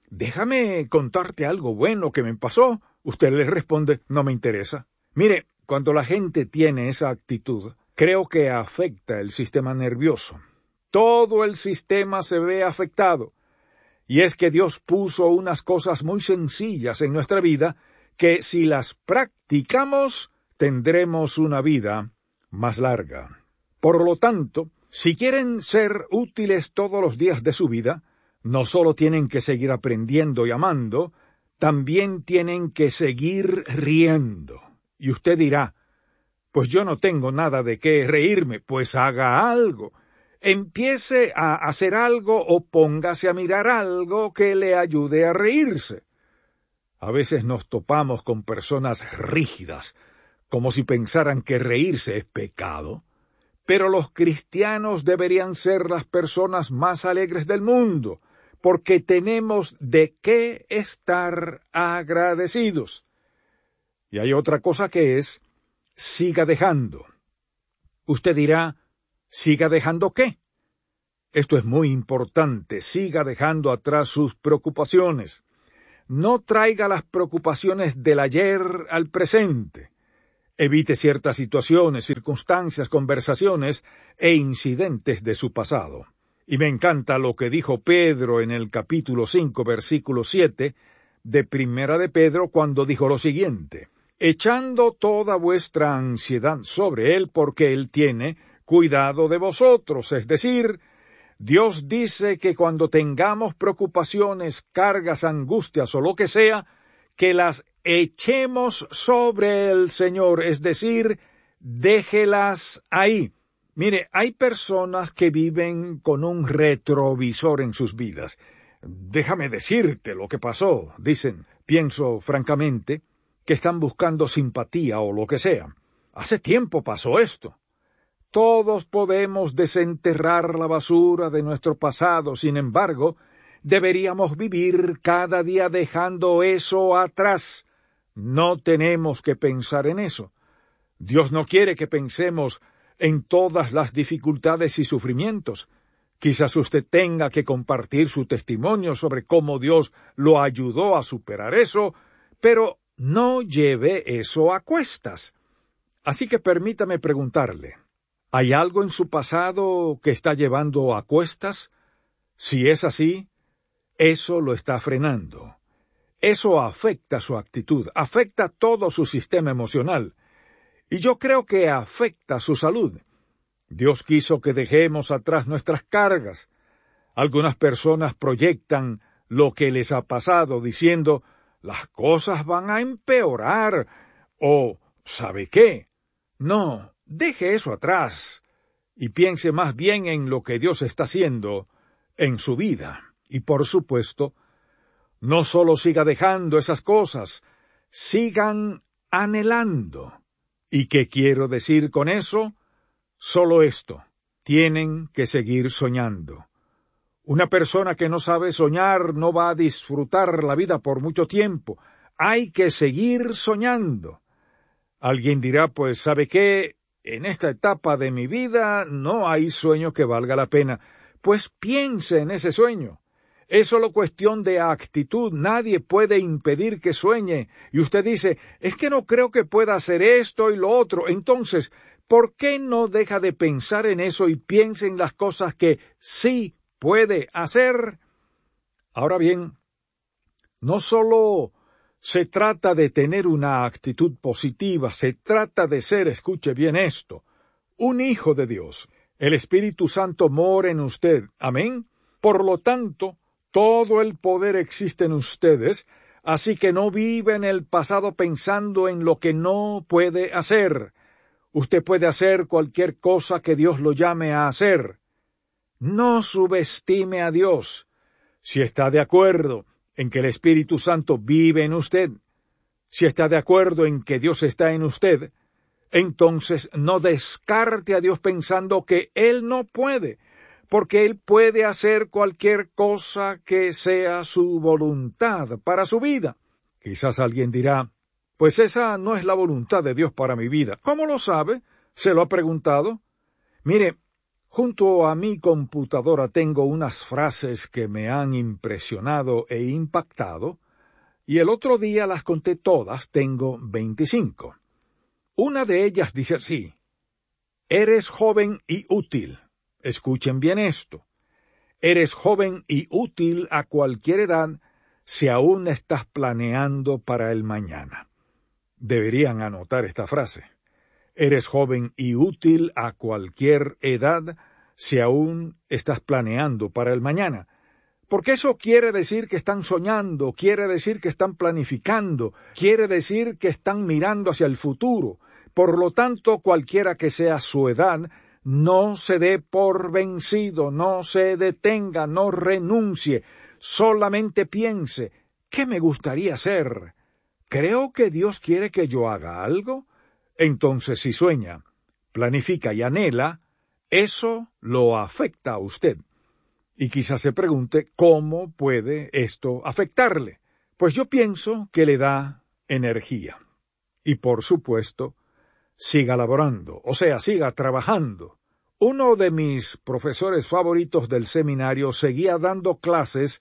déjame contarte algo bueno que me pasó, usted le responde, no me interesa. Mire, cuando la gente tiene esa actitud, creo que afecta el sistema nervioso. Todo el sistema se ve afectado. Y es que Dios puso unas cosas muy sencillas en nuestra vida que si las practicamos, tendremos una vida más larga. Por lo tanto, si quieren ser útiles todos los días de su vida, no solo tienen que seguir aprendiendo y amando, también tienen que seguir riendo. Y usted dirá, pues yo no tengo nada de qué reírme, pues haga algo. Empiece a hacer algo o póngase a mirar algo que le ayude a reírse. A veces nos topamos con personas rígidas, como si pensaran que reírse es pecado. Pero los cristianos deberían ser las personas más alegres del mundo, porque tenemos de qué estar agradecidos. Y hay otra cosa que es, siga dejando. Usted dirá, ¿siga dejando qué? Esto es muy importante, siga dejando atrás sus preocupaciones. no traiga las preocupaciones del ayer al presente. Evite ciertas situaciones, circunstancias, conversaciones e incidentes de su pasado. Y me encanta lo que dijo Pedro en el capítulo cinco, versículo siete, de Primera de Pedro, cuando dijo lo siguiente: echando toda vuestra ansiedad sobre él, porque él tiene cuidado de vosotros. Es decir, Dios dice que cuando tengamos preocupaciones, cargas, angustias o lo que sea, que las echemos sobre el Señor, es decir, déjelas ahí. Mire, hay personas que viven con un retrovisor en sus vidas. Déjame decirte lo que pasó, dicen. Pienso, francamente, que están buscando simpatía o lo que sea. Hace tiempo pasó esto. Todos podemos desenterrar la basura de nuestro pasado, sin embargo, deberíamos vivir cada día dejando eso atrás. No tenemos que pensar en eso. Dios no quiere que pensemos en todas las dificultades y sufrimientos. Quizás usted tenga que compartir su testimonio sobre cómo Dios lo ayudó a superar eso, pero no lleve eso a cuestas. Así que permítame preguntarle, ¿hay algo en su pasado que está llevando a cuestas? Si es así, eso lo está frenando. Eso afecta su actitud, afecta todo su sistema emocional, y yo creo que afecta su salud. Dios quiso que dejemos atrás nuestras cargas. Algunas personas proyectan lo que les ha pasado diciendo, las cosas van a empeorar, o ¿sabe qué? No, deje eso atrás, y piense más bien en lo que Dios está haciendo en su vida. Y por supuesto, no solo siga dejando esas cosas, sigan anhelando. ¿Y qué quiero decir con eso? Solo esto, tienen que seguir soñando. Una persona que no sabe soñar no va a disfrutar la vida por mucho tiempo. Hay que seguir soñando. Alguien dirá, pues, ¿sabe qué? En esta etapa de mi vida no hay sueño que valga la pena. Pues piense en ese sueño. Es solo cuestión de actitud. Nadie puede impedir que sueñe. Y usted dice, es que no creo que pueda hacer esto y lo otro. Entonces, ¿por qué no deja de pensar en eso y piensa en las cosas que sí puede hacer? Ahora bien, no solo se trata de tener una actitud positiva, se trata de ser, escuche bien esto, un hijo de Dios. El Espíritu Santo mora en usted. Amén. Por lo tanto, todo el poder existe en ustedes, así que no vive en el pasado pensando en lo que no puede hacer. Usted puede hacer cualquier cosa que Dios lo llame a hacer. No subestime a Dios. Si está de acuerdo en que el Espíritu Santo vive en usted, si está de acuerdo en que Dios está en usted, entonces no descarte a Dios pensando que Él no puede, porque Él puede hacer cualquier cosa que sea su voluntad para su vida. Quizás alguien dirá, pues esa no es la voluntad de Dios para mi vida. ¿Cómo lo sabe? ¿Se lo ha preguntado? Mire, junto a mi computadora tengo unas frases que me han impresionado e impactado, y el otro día las conté todas, tengo veinticinco. Una de ellas dice así, eres joven y útil. Escuchen bien esto. Eres joven y útil a cualquier edad si aún estás planeando para el mañana. Deberían anotar esta frase. Eres joven y útil a cualquier edad si aún estás planeando para el mañana. Porque eso quiere decir que están soñando, quiere decir que están planificando, quiere decir que están mirando hacia el futuro. Por lo tanto, cualquiera que sea su edad, no se dé por vencido, no se detenga, no renuncie, solamente piense, ¿qué me gustaría hacer? ¿Creo que Dios quiere que yo haga algo? Entonces, si sueña, planifica y anhela, eso lo afecta a usted. Y quizás se pregunte, ¿cómo puede esto afectarle? Pues yo pienso que le da energía. Y por supuesto, siga laborando, o sea, siga trabajando. Uno de mis profesores favoritos del seminario seguía dando clases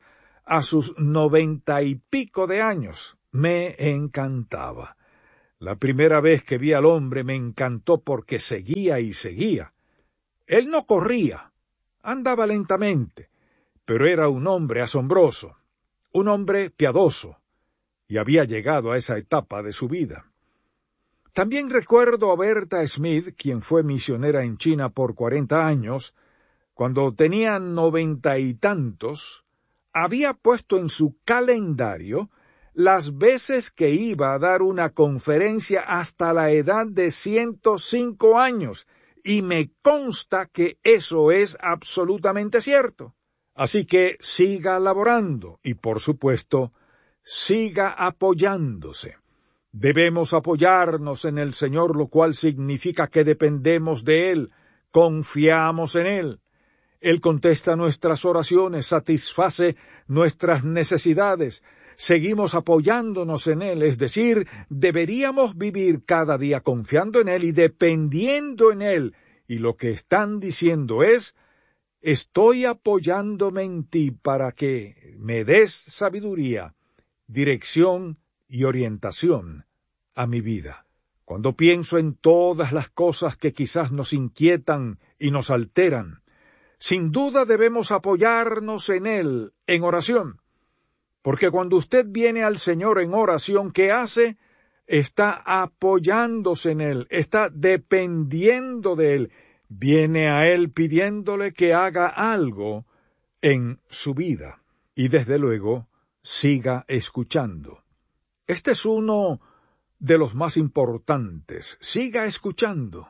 a sus noventa y pico de años. Me encantaba. La primera vez que vi al hombre me encantó porque seguía y seguía. Él no corría, andaba lentamente, pero era un hombre asombroso, un hombre piadoso, y había llegado a esa etapa de su vida. También recuerdo a Berta Smith, quien fue misionera en China por cuarenta años, cuando tenía noventa y tantos, había puesto en su calendario las veces que iba a dar una conferencia hasta la edad de ciento cinco años, y me consta que eso es absolutamente cierto. Así que siga laborando y, por supuesto, siga apoyándose. Debemos apoyarnos en el Señor, lo cual significa que dependemos de Él, confiamos en Él. Él contesta nuestras oraciones, satisface nuestras necesidades. Seguimos apoyándonos en Él, es decir, deberíamos vivir cada día confiando en Él y dependiendo en Él. Y lo que están diciendo es, estoy apoyándome en ti para que me des sabiduría, dirección y orientación a mi vida. Cuando pienso en todas las cosas que quizás nos inquietan y nos alteran, sin duda debemos apoyarnos en Él en oración. Porque cuando usted viene al Señor en oración, ¿qué hace? Está apoyándose en Él, está dependiendo de Él, viene a Él pidiéndole que haga algo en su vida. Y desde luego, siga escuchando. Este es uno de los más importantes. Siga escuchando.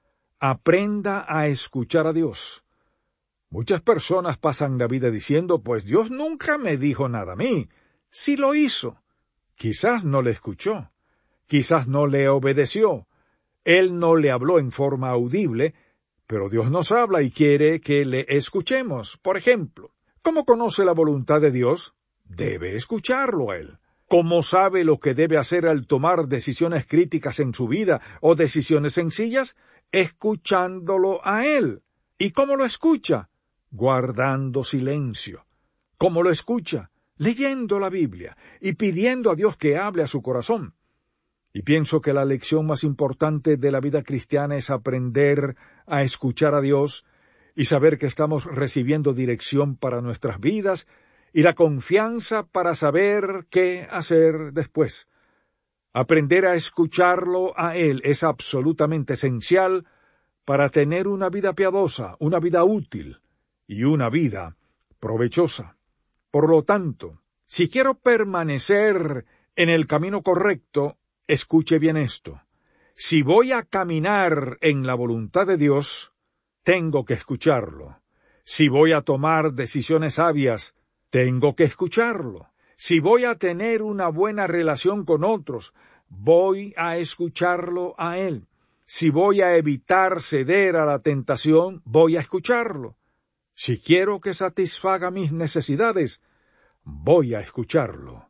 Aprenda a escuchar a Dios. Muchas personas pasan la vida diciendo, pues Dios nunca me dijo nada a mí. Sí lo hizo. Quizás no le escuchó. Quizás no le obedeció. Él no le habló en forma audible, pero Dios nos habla y quiere que le escuchemos. Por ejemplo, ¿cómo conoce la voluntad de Dios? Debe escucharlo a Él. ¿Cómo sabe lo que debe hacer al tomar decisiones críticas en su vida o decisiones sencillas? Escuchándolo a Él. ¿Y cómo lo escucha? Guardando silencio. ¿Cómo lo escucha? Leyendo la Biblia y pidiendo a Dios que hable a su corazón. Y pienso que la lección más importante de la vida cristiana es aprender a escuchar a Dios y saber que estamos recibiendo dirección para nuestras vidas y la confianza para saber qué hacer después. Aprender a escucharlo a Él es absolutamente esencial para tener una vida piadosa, una vida útil y una vida provechosa. Por lo tanto, si quiero permanecer en el camino correcto, escuche bien esto. Si voy a caminar en la voluntad de Dios, tengo que escucharlo. Si voy a tomar decisiones sabias, tengo que escucharlo. Si voy a tener una buena relación con otros, voy a escucharlo a Él. Si voy a evitar ceder a la tentación, voy a escucharlo. Si quiero que satisfaga mis necesidades, voy a escucharlo.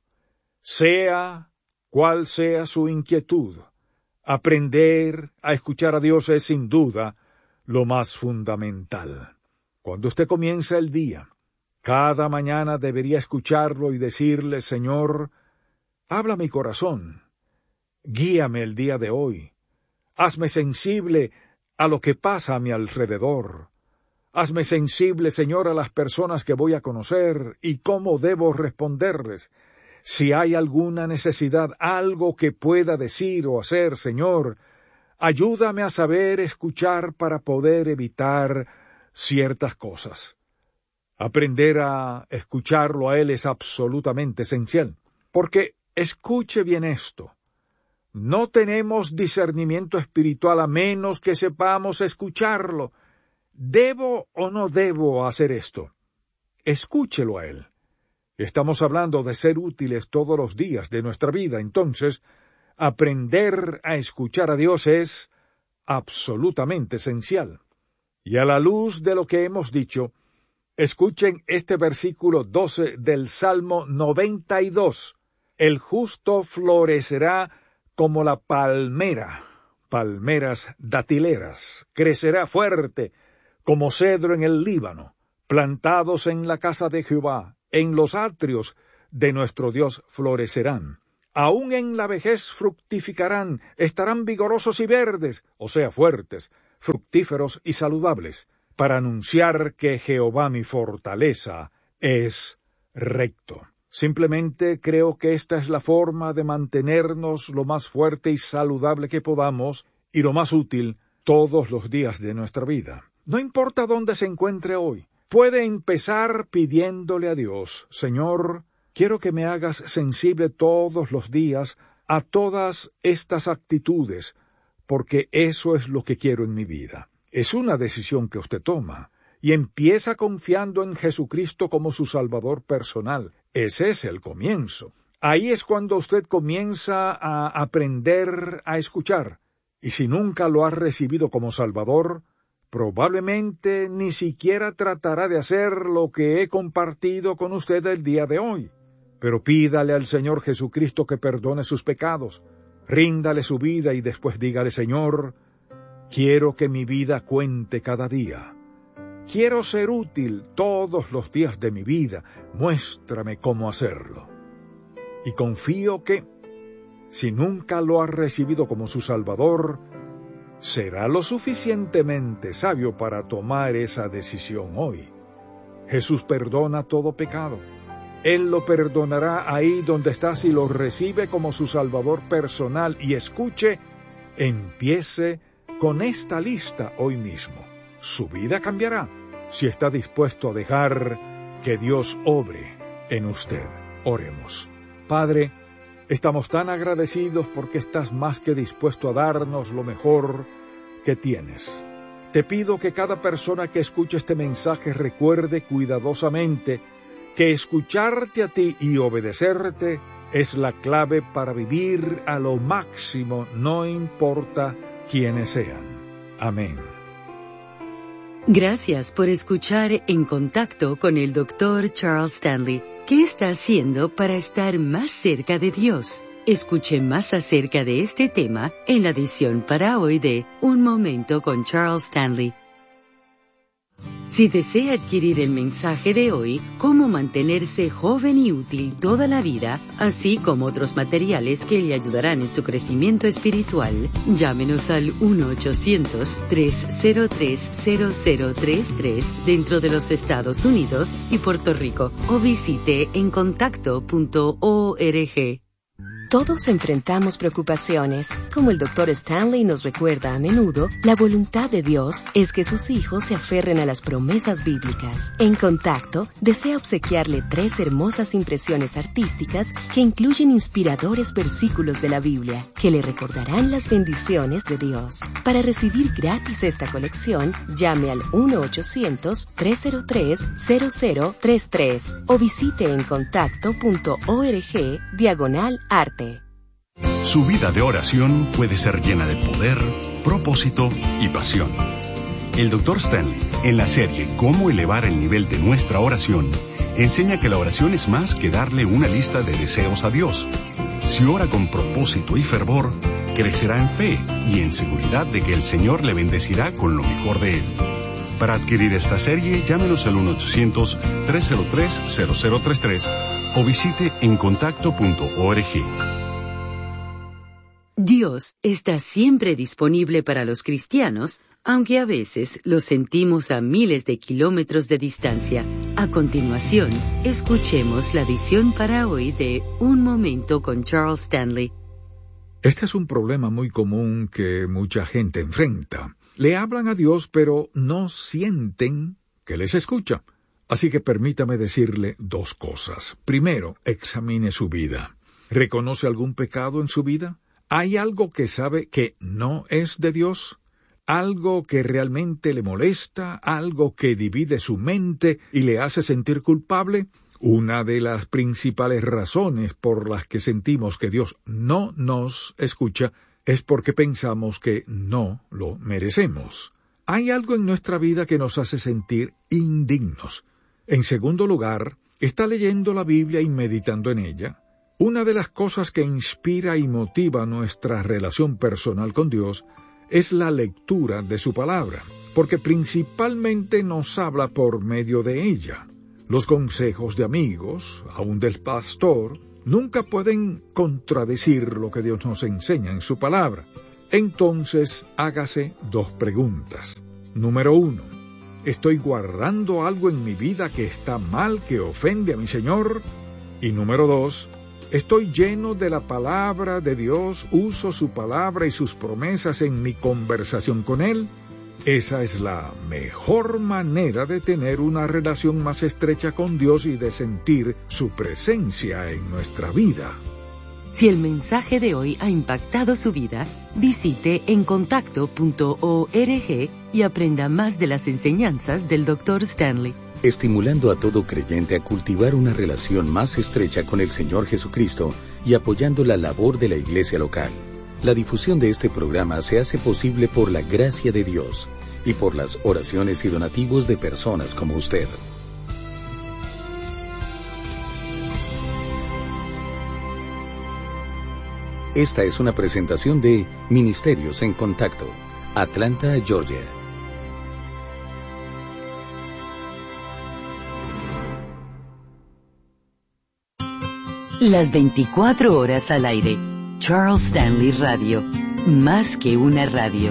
Sea cual sea su inquietud, aprender a escuchar a Dios es sin duda lo más fundamental. Cuando usted comienza el día, cada mañana debería escucharlo y decirle, Señor, habla mi corazón, guíame el día de hoy, hazme sensible a lo que pasa a mi alrededor, hazme sensible, Señor, a las personas que voy a conocer y cómo debo responderles. Si hay alguna necesidad, algo que pueda decir o hacer, Señor, ayúdame a saber escuchar para poder evitar ciertas cosas. Aprender a escucharlo a Él es absolutamente esencial, porque escuche bien esto. No tenemos discernimiento espiritual a menos que sepamos escucharlo. ¿Debo o no debo hacer esto? Escúchelo a Él. Estamos hablando de ser útiles todos los días de nuestra vida, entonces, aprender a escuchar a Dios es absolutamente esencial. Y a la luz de lo que hemos dicho, escuchen este versículo doce del Salmo noventa y dos. El justo florecerá como la palmera, palmeras datileras, crecerá fuerte como cedro en el Líbano, plantados en la casa de Jehová. en los atrios de nuestro Dios florecerán. Aún en la vejez fructificarán, estarán vigorosos y verdes, o sea, fuertes, fructíferos y saludables, para anunciar que Jehová mi fortaleza es recto. Simplemente creo que esta es la forma de mantenernos lo más fuerte y saludable que podamos, y lo más útil todos los días de nuestra vida. No importa dónde se encuentre hoy, puede empezar pidiéndole a Dios: Señor, quiero que me hagas sensible todos los días a todas estas actitudes, porque eso es lo que quiero en mi vida. Es una decisión que usted toma, y empieza confiando en Jesucristo como su Salvador personal. Ese es el comienzo. Ahí es cuando usted comienza a aprender a escuchar, y si nunca lo ha recibido como Salvador, probablemente ni siquiera tratará de hacer lo que he compartido con usted el día de hoy. Pero pídale al Señor Jesucristo que perdone sus pecados, ríndale su vida y después dígale: Señor, quiero que mi vida cuente cada día. Quiero ser útil todos los días de mi vida. Muéstrame cómo hacerlo. Y confío que, si nunca lo ha recibido como su Salvador, será lo suficientemente sabio para tomar esa decisión hoy. Jesús perdona todo pecado. Él lo perdonará ahí donde está si lo recibe como su Salvador personal. Y escuche, empiece con esta lista hoy mismo. Su vida cambiará si está dispuesto a dejar que Dios obre en usted. Oremos. Padre, estamos tan agradecidos porque estás más que dispuesto a darnos lo mejor que tienes. Te pido que cada persona que escuche este mensaje recuerde cuidadosamente que escucharte a ti y obedecerte es la clave para vivir a lo máximo, no importa quiénes sean. Amén. Gracias por escuchar En Contacto con el doctor Charles Stanley. ¿Qué está haciendo para estar más cerca de Dios? Escuche más acerca de este tema en la edición para hoy de Un Momento con Charles Stanley. Si desea adquirir el mensaje de hoy, Cómo mantenerse joven y útil toda la vida, así como otros materiales que le ayudarán en su crecimiento espiritual, llámenos al uno ochocientos, tres cero tres, cero cero tres tres dentro de los Estados Unidos y Puerto Rico, o visite en contacto punto org. Todos enfrentamos preocupaciones. Como el doctor Stanley nos recuerda a menudo, la voluntad de Dios es que sus hijos se aferren a las promesas bíblicas. En Contacto, desea obsequiarle tres hermosas impresiones artísticas que incluyen inspiradores versículos de la Biblia, que le recordarán las bendiciones de Dios. Para recibir gratis esta colección, llame al uno ochocientos, tres cero tres, cero cero tres tres o visite en contacto punto org diagonal arte. Su vida de oración puede ser llena de poder, propósito y pasión. El doctor Stanley, en la serie Cómo elevar el nivel de nuestra oración, enseña que la oración es más que darle una lista de deseos a Dios. Si ora con propósito y fervor, crecerá en fe y en seguridad de que el Señor le bendecirá con lo mejor de Él. Para adquirir esta serie, llámenos al uno ochocientos, tres cero tres, cero cero tres tres o visite en contacto punto org. Dios está siempre disponible para los cristianos, aunque a veces lo sentimos a miles de kilómetros de distancia. A continuación, escuchemos la edición para hoy de Un Momento con Charles Stanley. Este es un problema muy común que mucha gente enfrenta. Le hablan a Dios, pero no sienten que les escucha. Así que permítame decirle dos cosas. Primero, examine su vida. ¿Reconoce algún pecado en su vida? ¿Hay algo que sabe que no es de Dios? ¿Algo que realmente le molesta? ¿Algo que divide su mente y le hace sentir culpable? Una de las principales razones por las que sentimos que Dios no nos escucha es porque pensamos que no lo merecemos. Hay algo en nuestra vida que nos hace sentir indignos. En segundo lugar, ¿está leyendo la Biblia y meditando en ella? Una de las cosas que inspira y motiva nuestra relación personal con Dios es la lectura de su palabra, porque principalmente nos habla por medio de ella. Los consejos de amigos, aun del pastor, nunca pueden contradecir lo que Dios nos enseña en su palabra. Entonces, hágase dos preguntas. Número uno, ¿estoy guardando algo en mi vida que está mal, que ofende a mi Señor? Y número dos, ¿estoy lleno de la palabra de Dios? ¿Uso su palabra y sus promesas en mi conversación con Él? Esa es la mejor manera de tener una relación más estrecha con Dios y de sentir su presencia en nuestra vida. Si el mensaje de hoy ha impactado su vida, visite encontacto punto org y aprenda más de las enseñanzas del doctor Stanley. Estimulando a todo creyente a cultivar una relación más estrecha con el Señor Jesucristo y apoyando la labor de la iglesia local. La difusión de este programa se hace posible por la gracia de Dios y por las oraciones y donativos de personas como usted. Esta es una presentación de Ministerios en Contacto, Atlanta, Georgia. Las veinticuatro horas al aire. Charles Stanley Radio. Más que una radio.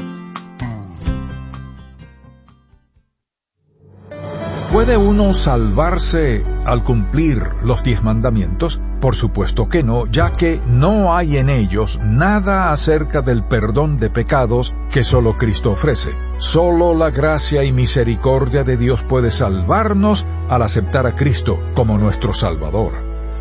¿Puede uno salvarse al cumplir los diez mandamientos? Por supuesto que no, ya que no hay en ellos nada acerca del perdón de pecados que solo Cristo ofrece. Solo la gracia y misericordia de Dios puede salvarnos al aceptar a Cristo como nuestro Salvador.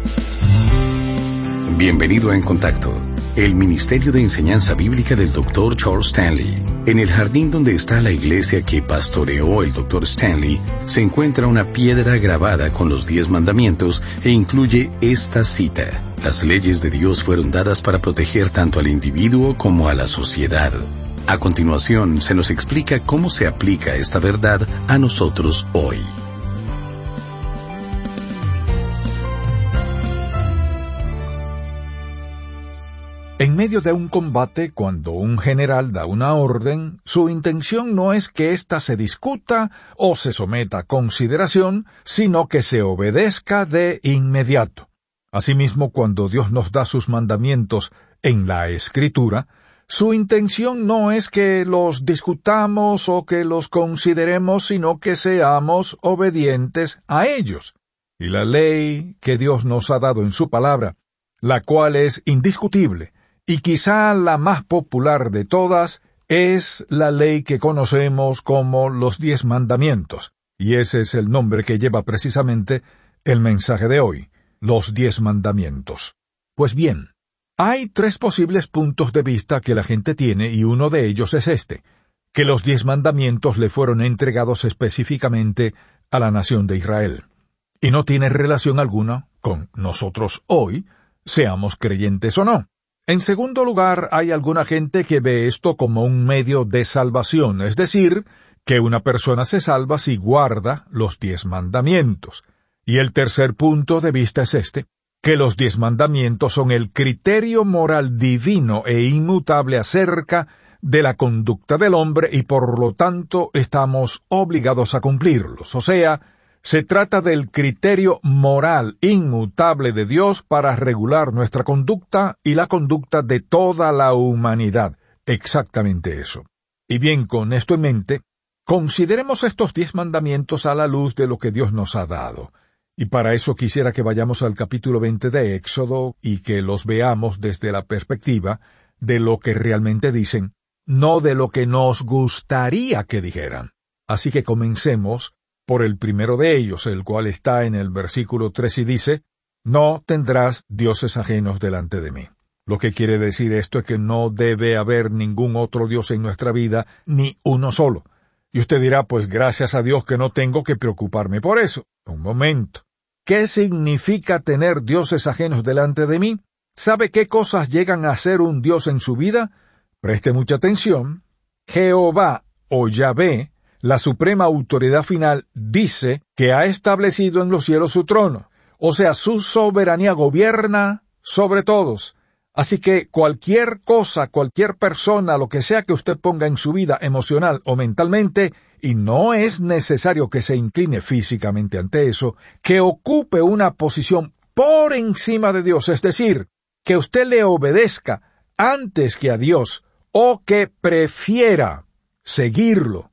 Bienvenido a En Contacto, el Ministerio de Enseñanza Bíblica del doctor Charles Stanley. En el jardín donde está la iglesia que pastoreó el doctor Stanley, se encuentra una piedra grabada con los diez mandamientos e incluye esta cita: las leyes de Dios fueron dadas para proteger tanto al individuo como a la sociedad. A continuación, se nos explica cómo se aplica esta verdad a nosotros hoy. En medio de un combate, cuando un general da una orden, su intención no es que ésta se discuta o se someta a consideración, sino que se obedezca de inmediato. Asimismo, cuando Dios nos da sus mandamientos en la Escritura, su intención no es que los discutamos o que los consideremos, sino que seamos obedientes a ellos. Y la ley que Dios nos ha dado en su palabra, la cual es indiscutible, y quizá la más popular de todas, es la ley que conocemos como los diez mandamientos, y ese es el nombre que lleva precisamente el mensaje de hoy, los diez mandamientos. Pues bien, hay tres posibles puntos de vista que la gente tiene, y uno de ellos es este, que los diez mandamientos le fueron entregados específicamente a la nación de Israel, y no tiene relación alguna con nosotros hoy, seamos creyentes o no. En segundo lugar, hay alguna gente que ve esto como un medio de salvación, es decir, que una persona se salva si guarda los diez mandamientos. Y el tercer punto de vista es este, que los diez mandamientos son el criterio moral divino e inmutable acerca de la conducta del hombre y por lo tanto estamos obligados a cumplirlos, o sea, se trata del criterio moral inmutable de Dios para regular nuestra conducta y la conducta de toda la humanidad. Exactamente eso. Y bien, con esto en mente, consideremos estos diez mandamientos a la luz de lo que Dios nos ha dado. Y para eso quisiera que vayamos al capítulo veinte de Éxodo y que los veamos desde la perspectiva de lo que realmente dicen, no de lo que nos gustaría que dijeran. Así que comencemos por el primero de ellos, el cual está en el versículo tres y dice, «No tendrás dioses ajenos delante de mí». Lo que quiere decir esto es que no debe haber ningún otro Dios en nuestra vida, ni uno solo. Y usted dirá, pues gracias a Dios que no tengo que preocuparme por eso. Un momento. ¿Qué significa tener dioses ajenos delante de mí? ¿Sabe qué cosas llegan a ser un Dios en su vida? Preste mucha atención. Jehová o Yahvé, la suprema autoridad final, dice que ha establecido en los cielos su trono. O sea, su soberanía gobierna sobre todos. Así que cualquier cosa, cualquier persona, lo que sea que usted ponga en su vida emocional o mentalmente, y no es necesario que se incline físicamente ante eso, que ocupe una posición por encima de Dios, es decir, que usted le obedezca antes que a Dios, o que prefiera seguirlo